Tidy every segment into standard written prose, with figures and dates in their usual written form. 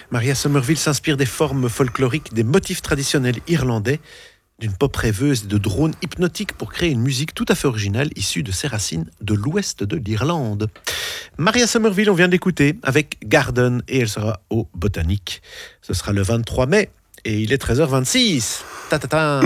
Maria Somerville s'inspire des formes folkloriques, des motifs traditionnels irlandais, d'une pop rêveuse et de drones hypnotiques pour créer une musique tout à fait originale issue de ses racines de l'ouest de l'Irlande. Maria Somerville, on vient d'écouter avec Garden et elle sera au Botanique. Ce sera le 23 mai et il est 13h26. Ta-ta-ta.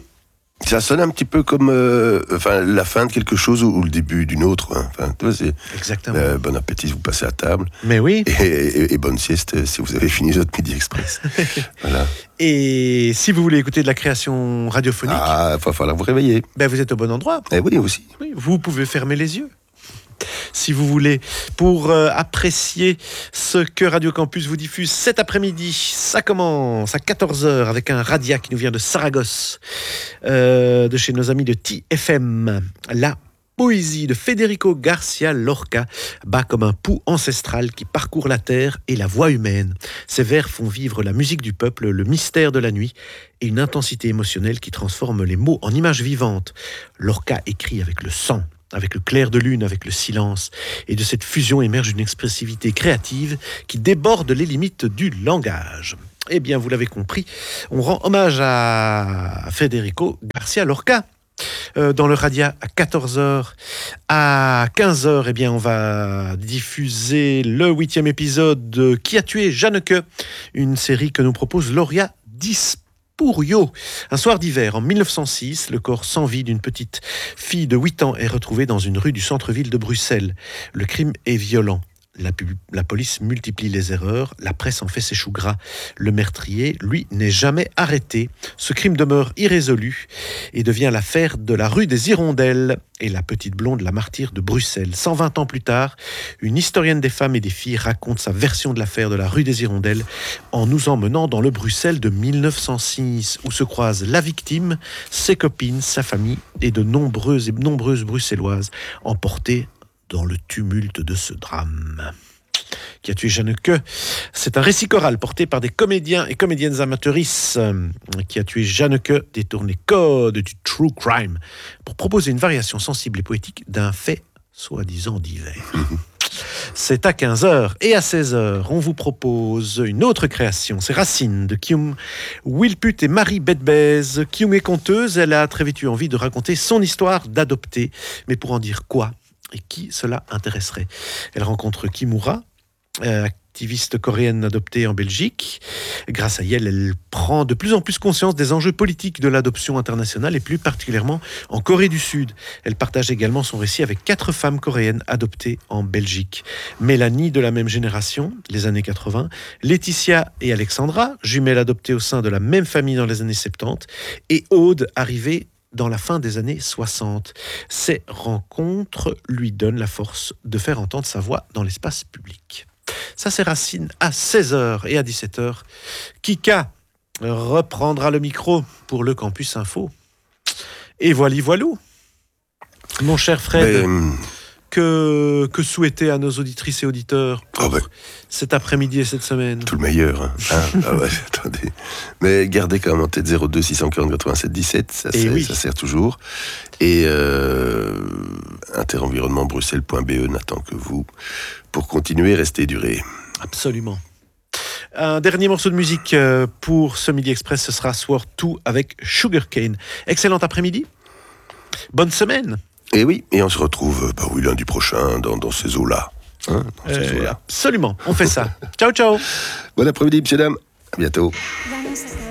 Ça sonne un petit peu comme la fin de quelque chose ou le début d'une autre. Hein. Enfin, tu vois, c'est, exactement. Bon appétit si vous passez à table. Mais oui. Et bonne sieste si vous avez fini votre Midi Express. Voilà. Et si vous voulez écouter de la création radiophonique... il va falloir vous réveiller. Vous êtes au bon endroit. Eh oui, aussi. Oui, vous pouvez fermer les yeux. Si vous voulez, pour apprécier ce que Radio Campus vous diffuse cet après-midi. Ça commence à 14h avec un radia qui nous vient de Saragosse, de chez nos amis de TFM. La poésie de Federico García Lorca bat comme un pouls ancestral qui parcourt la terre et la voix humaine. Ces vers font vivre la musique du peuple, le mystère de la nuit et une intensité émotionnelle qui transforme les mots en images vivantes. Lorca écrit avec le sang, avec le clair de lune, avec le silence. Et de cette fusion émerge une expressivité créative qui déborde les limites du langage. Eh bien, vous l'avez compris, on rend hommage à Federico García Lorca. Dans le Radia à 14h. À 15h, eh bien, on va diffuser le 8e épisode de Qui a tué Jeanneke, une série que nous propose Lauria Dispourio. Un soir d'hiver, en 1906, le corps sans vie d'une petite fille de 8 ans est retrouvé dans une rue du centre-ville de Bruxelles. Le crime est violent. La police multiplie les erreurs, la presse en fait ses choux gras. Le meurtrier, lui, n'est jamais arrêté. Ce crime demeure irrésolu et devient l'affaire de la rue des Hirondelles et la petite blonde, la martyre de Bruxelles. 120 ans plus tard, une historienne des femmes et des filles raconte sa version de l'affaire de la rue des Hirondelles en nous emmenant dans le Bruxelles de 1906, où se croisent la victime, ses copines, sa famille et de nombreuses Bruxelloises emportées dans le tumulte de ce drame. Qui a tué Jeanneke. C'est un récit choral porté par des comédiens et comédiennes amateuristes. Qui a tué Jeanneke détourne les codes du true crime pour proposer une variation sensible et poétique d'un fait soi-disant d'hiver. C'est à 15h et à 16h, on vous propose une autre création. C'est Racine de Kyung Wilput et Marie Bedbez. Kyung est conteuse, elle a très vite eu envie de raconter son histoire d'adoptée. Mais pour en dire quoi ? Et qui cela intéresserait ? Elle rencontre Kimura, activiste coréenne adoptée en Belgique. Grâce à elle prend de plus en plus conscience des enjeux politiques de l'adoption internationale et plus particulièrement en Corée du Sud. Elle partage également son récit avec 4 femmes coréennes adoptées en Belgique. Mélanie, de la même génération, les années 80. Laetitia et Alexandra, jumelles adoptées au sein de la même famille dans les années 70. Et Aude, arrivée dans la fin des années 60. Ces rencontres lui donnent la force de faire entendre sa voix dans l'espace public. Ça, c'est Racine à 16h et à 17h. Kika reprendra le micro pour le Campus Info. Et voilou. Mon cher Fred, que souhaiter à nos auditrices et auditeurs pour cet après-midi et cette semaine ? Tout le meilleur. Attendez. Mais gardez quand même en tête 02 640 87 17, ça sert toujours. Et interenvironnementbruxelles.be n'attend que vous pour continuer, rester durer. Absolument. Un dernier morceau de musique pour ce Midi Express, ce sera Sword 2 avec Sugarcane. Excellent après-midi. Bonne semaine. Et oui, et on se retrouve lundi prochain dans ces eaux-là. Absolument, on fait ça. Ciao, ciao. Bon après-midi, messieurs, dames. À bientôt.